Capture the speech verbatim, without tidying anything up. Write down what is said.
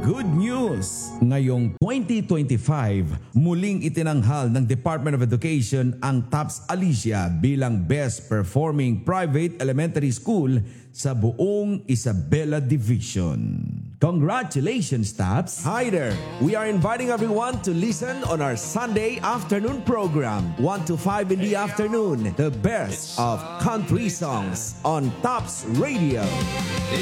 good news! Ngayong twenty twenty-five, muling itinanghal ng Department of Education ang TOPS Alicia bilang Best Performing Private Elementary School sa buong Isabela Division. Congratulations, TOPS! Hi there! We are inviting everyone to listen on our Sunday afternoon program, one to five in the afternoon, the best of country songs on TOPS Radio.